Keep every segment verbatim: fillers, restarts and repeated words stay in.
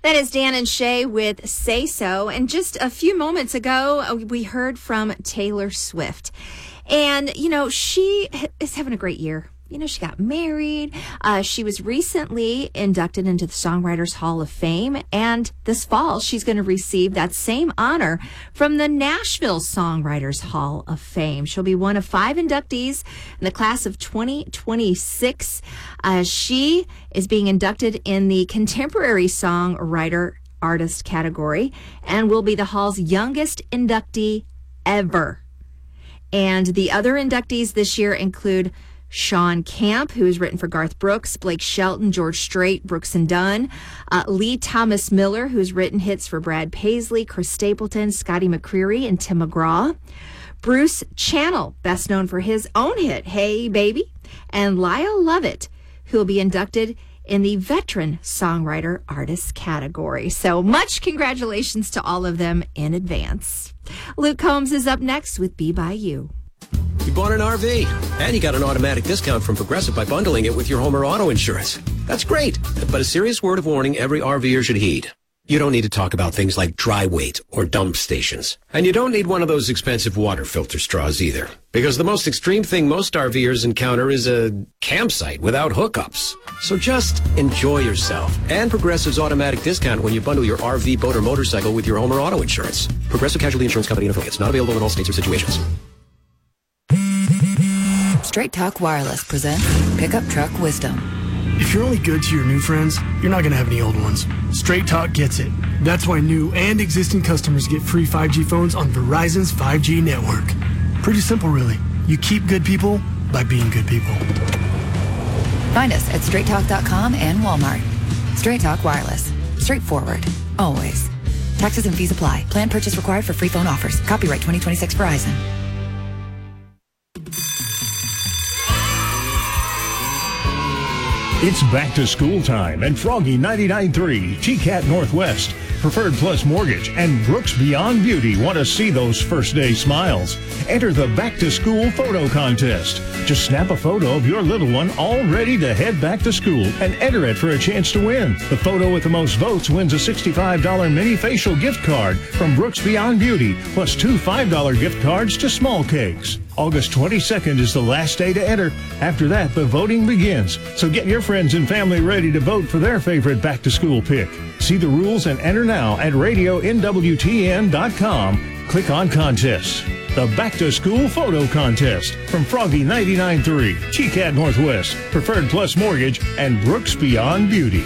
That is Dan and Shay with Say So. And just a few moments ago, we heard from Taylor Swift. And, you know, she is having a great year. You know, she got married. Uh, she was recently inducted into the Songwriters Hall of Fame. And this fall, she's going to receive that same honor from the Nashville Songwriters Hall of Fame. She'll be one of five inductees in the class of twenty twenty-six. Uh, she is being inducted in the Contemporary Songwriter Artist category and will be the Hall's youngest inductee ever. And the other inductees this year include Sean Camp, who has written for Garth Brooks, Blake Shelton, George Strait, Brooks and Dunn, uh, Lee Thomas Miller, who has written hits for Brad Paisley, Chris Stapleton, Scotty McCreery, and Tim McGraw, Bruce Channel, best known for his own hit, Hey Baby, and Lyle Lovett, who will be inducted in the Veteran Songwriter Artist category. So much congratulations to all of them in advance. Luke Combs is up next with Be By You. You bought an R V, and you got an automatic discount from Progressive by bundling it with your home or auto insurance. That's great, but a serious word of warning every RVer should heed. You don't need to talk about things like dry weight or dump stations. And you don't need one of those expensive water filter straws either. Because the most extreme thing most RVers encounter is a campsite without hookups. So just enjoy yourself and Progressive's automatic discount when you bundle your R V, boat, or motorcycle with your home or auto insurance. Progressive Casualty Insurance Company and affiliates. Not available in all states or situations. Straight Talk Wireless presents Pickup Truck Wisdom. If you're only good to your new friends, you're not going to have any old ones. Straight Talk gets it. That's why new and existing customers get free five G phones on Verizon's five G network. Pretty simple, really. You keep good people by being good people. Find us at straight talk dot com and Walmart. Straight Talk Wireless. Straightforward. Always. Taxes and fees apply. Plan purchase required for free phone offers. Copyright twenty twenty-six Verizon. It's back to school time, and Froggy ninety-nine point three, T CAT Northwest, Preferred Plus Mortgage, and Brooks Beyond Beauty want to see those first day smiles. Enter the Back to School Photo Contest. Just snap a photo of your little one all ready to head back to school and enter it for a chance to win. The photo with the most votes wins a sixty-five dollars mini facial gift card from Brooks Beyond Beauty, plus two five dollars gift cards to Small Cakes. August twenty-second is the last day to enter. After that, the voting begins. So get your friends and family ready to vote for their favorite back-to-school pick. See the rules and enter now at radio N W T N dot com. Click on Contests. The Back-to-School Photo Contest from Froggy ninety-nine point three, T CAT Northwest, Preferred Plus Mortgage, and Brooks Beyond Beauty.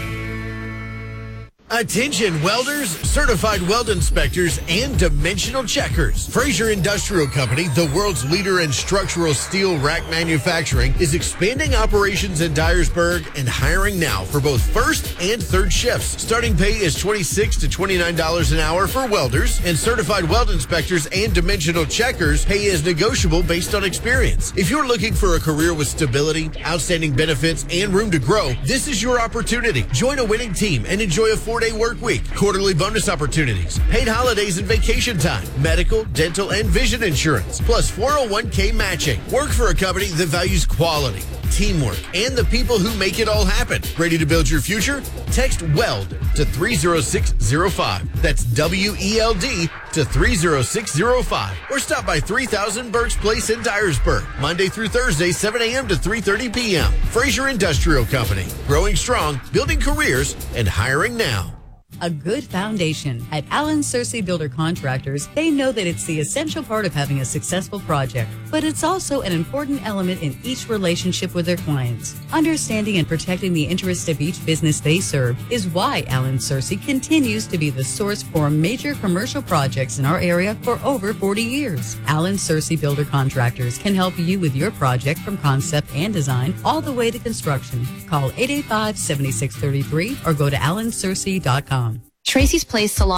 Attention welders, certified weld inspectors, and dimensional checkers. Fraser Industrial Company, the world's leader in structural steel rack manufacturing, is expanding operations in Dyersburg and hiring now for both first and third shifts. Starting pay is twenty-six to twenty-nine dollars an hour for welders, and certified weld inspectors and dimensional checkers pay is negotiable based on experience. If you're looking for a career with stability, outstanding benefits, and room to grow, this is your opportunity. Join a winning team and enjoy a four day work week, quarterly bonus opportunities, paid holidays and vacation time, medical, dental, and vision insurance, plus four oh one k matching. Work for a company that values quality, teamwork, and the people who make it all happen. Ready to build your future? Text WELD to three oh six oh five. That's W E L D to three oh six oh five. Or stop by three thousand Burks Place in Dyersburg, Monday through Thursday, seven a.m. to three thirty p.m. Fraser Industrial Company. Growing strong, building careers, and hiring now. A good foundation. At Allen Searcy Builder Contractors, they know that it's the essential part of having a successful project, but it's also an important element in each relationship with their clients. Understanding and protecting the interests of each business they serve is why Allen Searcy continues to be the source for major commercial projects in our area for over forty years. Allen Searcy Builder Contractors can help you with your project from concept and design all the way to construction. Call eight eight five, seven six three three or go to allen searcy dot com. Tracy's Place Salon